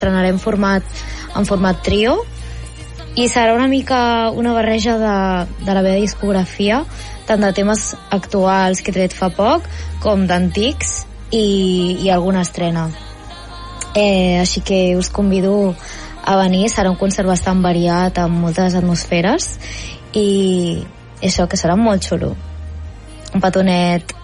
estrenarem en format trio, i serà una mica una barreja de la meva discografia, tant de temes actuals que he tret fa poc com d'antics i alguna estrena. Així que us convido a venir, serà un concert bastant variat amb moltes atmosferes i això, que serà molt xulo. Un petonet.